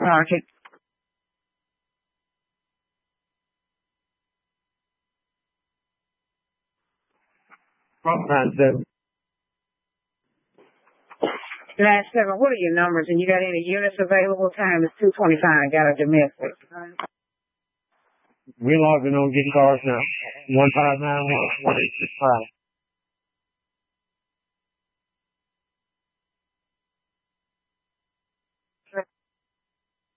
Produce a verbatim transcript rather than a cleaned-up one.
Okay. Nine seven. Nine seven. What are your numbers? And you got any units available? Time is two twenty-five. Got a domestic. We're logging on getting cars now. One five nine one. Five.